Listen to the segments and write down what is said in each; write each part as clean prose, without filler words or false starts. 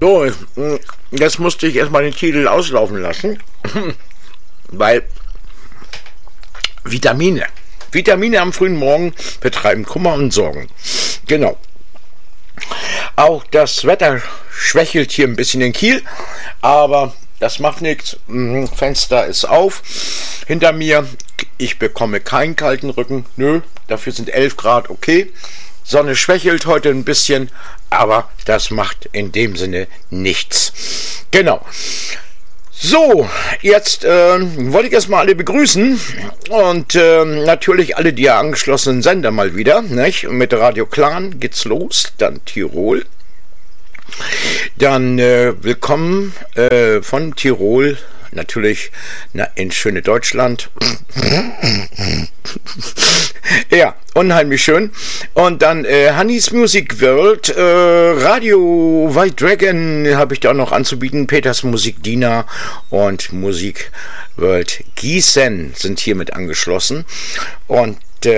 So, jetzt musste ich erstmal den Titel auslaufen lassen, weil Vitamine am frühen Morgen betreiben Kummer und Sorgen. Genau. Auch das Wetter schwächelt hier ein bisschen in Kiel, aber das macht nichts. Fenster ist auf hinter mir. Ich bekomme keinen kalten Rücken. Nö, dafür sind 11 Grad okay. Sonne schwächelt heute ein bisschen, aber das macht in dem Sinne nichts. Genau. So, jetzt wollte ich erstmal alle begrüßen und natürlich alle die angeschlossenen Sender mal wieder. Nicht? Mit Radio Clan geht's los, dann Tirol. Dann willkommen von Tirol, natürlich in schöne Deutschland. Ja, unheimlich schön. Und dann Hannis Music World, Radio White Dragon habe ich da noch anzubieten, Peters Musik Dina und Musik World Gießen sind hiermit angeschlossen. Und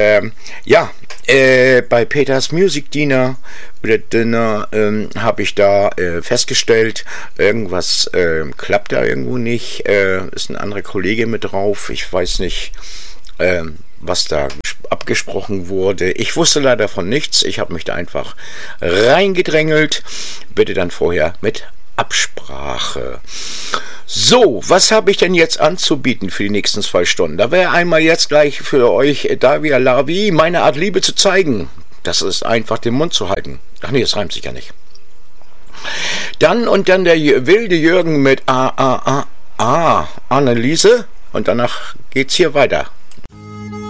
bei Peters Music Dinner habe ich da festgestellt, irgendwas klappt da irgendwo nicht, ist ein anderer Kollege mit drauf, ich weiß nicht, was da abgesprochen wurde. Ich wusste leider von nichts, ich habe mich da einfach reingedrängelt, bitte dann vorher mit Absprache. So, was habe ich denn jetzt anzubieten für die nächsten 2 Stunden? Da wäre einmal jetzt gleich für euch Davia Lavi, meine Art Liebe zu zeigen. Das ist einfach den Mund zu halten. Ach nee, das reimt sich ja nicht. Dann der wilde Jürgen mit Anneliese und danach geht's hier weiter.